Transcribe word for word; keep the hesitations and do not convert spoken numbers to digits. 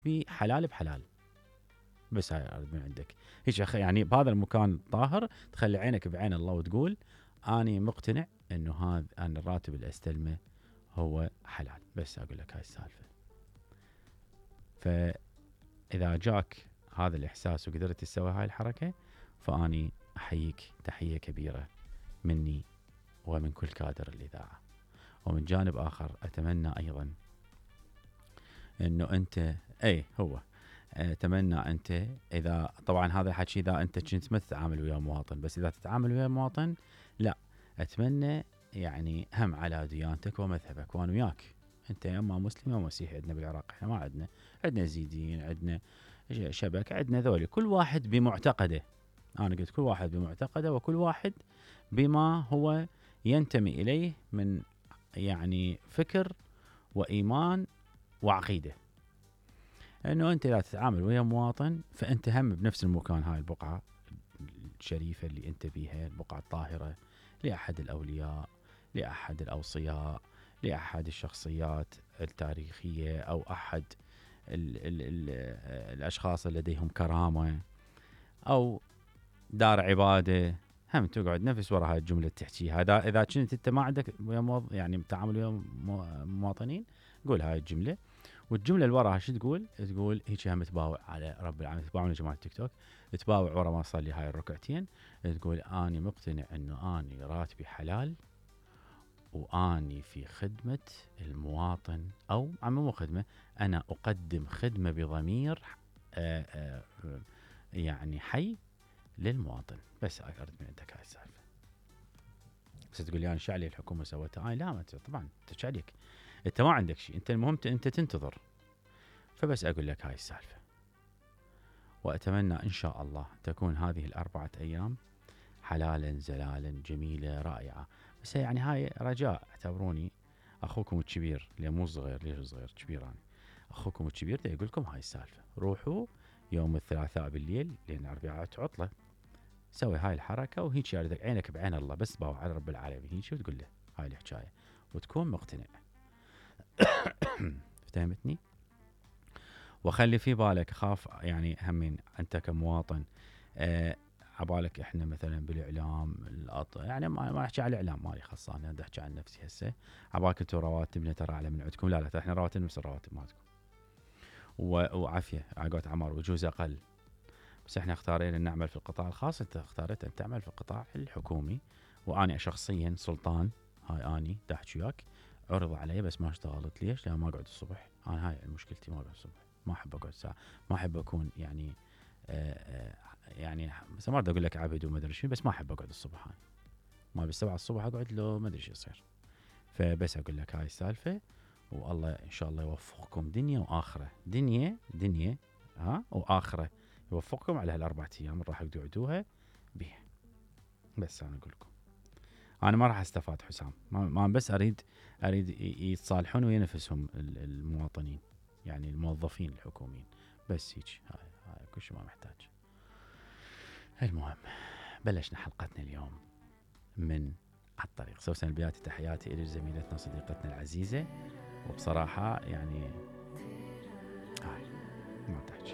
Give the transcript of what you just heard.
بحلال بحلال. بس هاي أرد من عندك هيك أخي، يعني بهذا المكان طاهر تخلي عينك بعين الله وتقول أني مقتنع إنه هذا أنا الراتب اللي أستلمه هو حلال. بس أقول لك هاي السالفة. فإذا جاك هذا الإحساس وقدرت تسوي هاي الحركة، فأني أحييك تحية كبيرة مني ومن كل كادر الإذاعة. ومن جانب آخر أتمنى أيضا إنه أنت أي هو أتمنى أنت إذا طبعا هذا الحكي إذا أنت كنت ما تتعامل ويا مواطن، بس إذا تتعامل ويا مواطن لا، أتمنى يعني هم على ديانتك ومذهبك. وأنا وياك، أنت يا إما مسلم يا مسيحي. عندنا بالعراق إحنا ما عندنا عندنا زيدين، عندنا شبك، عندنا ذولي، كل واحد بمعتقده. أنا قلت كل واحد بمعتقده، وكل واحد بما هو ينتمي إليه من يعني فكر وإيمان وعقيدة. انه انت اذا تتعامل ويا مواطن فانت هم بنفس المكان، هاي البقعه الشريفه اللي انت بيها، البقعه الطاهره لاحد الاولياء، لاحد الاوصياء، لاحد الشخصيات التاريخيه، او احد ال ال ال الاشخاص اللي لديهم كرامه، او دار عباده. هم تقعد نفس وراء هاي الجمله تحكيها. هذا اذا كنت انت ما عندك يعني تعامل ويا مواطنين، قول هاي الجمله. والجمله اللي وراها شو تقول؟ تقول هيك هم تباوع على رب العالمين، تباوع يا جماعه التيك توك، تباوع ورا ما صار لي هاي الركعتين، تقول اني مقتنع انه اني راتبي حلال، واني في خدمه المواطن، او مو خدمه، انا اقدم خدمه بضمير آآ آآ يعني حي للمواطن. بس ارد من عندك هاي السالفه. بس تقول لي انا شو علي الحكومه سوتها؟ آه لا، ما طبعا انت عليك، انت ما عندك شيء، انت المهم انت تنتظر. فبس أقول لك هاي السالفة. وأتمنى إن شاء الله تكون هذه الأربعة أيام حلالا زلالا جميلة رائعة. بس يعني هاي رجاء، اعتبروني أخوكم الكبير، اللي مو صغير، ليش صغير كبير أنا، أخوكم الكبير دا يقول لكم هاي السالفة. روحوا يوم الثلاثاء بالليل لأن الأربعاء عطلة، سوي هاي الحركة وهيك يردك عينك بعين الله، بس باو على رب العالمين هيك وتقول له هاي الحكاية وتكون مقتنع. فهمتني؟ وخلي في بالك، خاف يعني همين انت كمواطن آه عبالك احنا مثلا بالاعلام الأط... يعني ما ما احكي على الاعلام، مالي خاصه انا بدي احكي عن نفسي هسه. عبالك انتم رواتبنا ترى اعلى من عندكم. لا لا، احنا رواتبنا نفس الرواتب مالتكم، وعافيه عقود عمار وجوز اقل. بس احنا اختارينا نعمل في القطاع الخاص، انت اختاريت ان تعمل في القطاع الحكومي. وانا شخصيا سلطان، هاي اني دا احكي وياك، عرض علي بس ما اشتغلت. ليش؟ لان ما اقعد الصبح. انا هاي مشكلتي، ما اقعد الصبح، ما احب اقعد ساعه، ما احب اكون يعني آآ آآ يعني بس ما اقول لك عبد وما ادري شو، بس ما احب اقعد الصبح. انا ما بالسبعة الصبح اقعد له ما ادري شو يصير. فبس اقول لك هاي السالفه. والله ان شاء الله يوفقكم دنيا واخره، دنيا دنيا ها واخره، يوفقكم على هالاربع ايام اللي راح تقعدوها بيها. بس انا اقول لكم انا ما راح استفاد حسام، ما بس اريد اريد يتصالحون ويا نفسهم المواطنين، يعني الموظفين الحكوميين. بس هيك، هاي هاي كل شيء ما محتاج. المهم بلشنا حلقتنا اليوم من على الطريق. سوف سلبياتي تحياتي الى زميلتنا صديقتنا العزيزه. وبصراحه يعني هاي ما تحكي